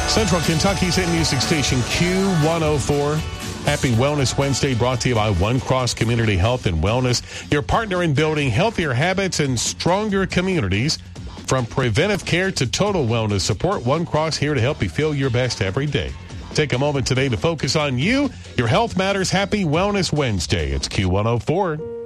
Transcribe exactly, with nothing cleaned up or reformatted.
Central Kentucky's hit music station Q one oh four. Happy Wellness Wednesday brought to you by One Cross Community Health and Wellness, your partner in building healthier habits and stronger communities. From preventive care to total wellness support, One Cross here to help you feel your best every day. Take a moment today to focus on you. Your health matters. Happy Wellness Wednesday. It's Q one oh four.